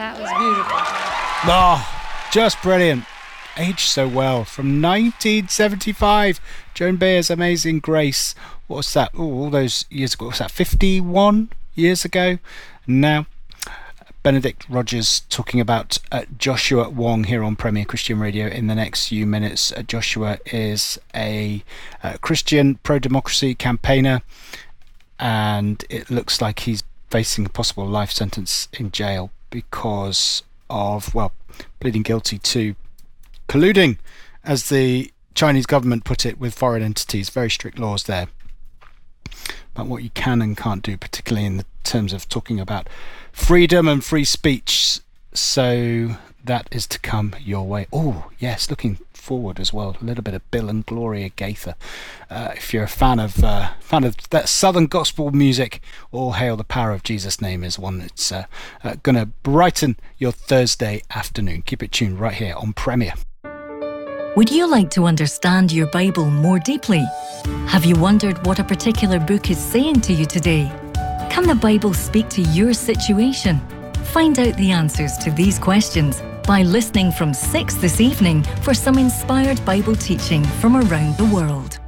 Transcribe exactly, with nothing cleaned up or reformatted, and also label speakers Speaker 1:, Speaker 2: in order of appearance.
Speaker 1: That was beautiful.
Speaker 2: Oh, just brilliant. Aged so well. From nineteen seventy-five, Joan Baez's Amazing Grace. What was that? Oh, all those years ago. What was that? fifty-one years ago. Now, Benedict Rogers talking about uh, Joshua Wong here on Premier Christian Radio in the next few minutes. Uh, Joshua is a uh, Christian pro-democracy campaigner, and it looks like he's facing a possible life sentence in jail because of, well, pleading guilty to colluding, as the Chinese government put it, with foreign entities. Very strict laws there about what you can and can't do, particularly in the terms of talking about freedom and free speech. So that is to come your way. Oh, yes, looking forward as well. A little bit of Bill and Gloria Gaither. Uh, if you're a fan of uh, fan of that Southern gospel music, All Hail the Power of Jesus' Name is one that's uh, uh, going to brighten your Thursday afternoon. Keep it tuned right here on Premier.
Speaker 3: Would you like to understand your Bible more deeply? Have you wondered what a particular book is saying to you today? Can the Bible speak to your situation? Find out the answers to these questions by listening from six this evening for some inspired Bible teaching from around the world.